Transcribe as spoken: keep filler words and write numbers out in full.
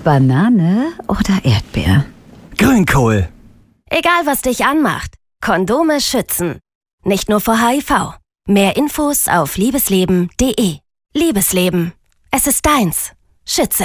Banane oder Erdbeer? Grünkohl. Egal, was dich anmacht, Kondome schützen. Nicht nur vor H I V. Mehr Infos auf liebesleben punkt de. Liebesleben. Es ist deins. Schütze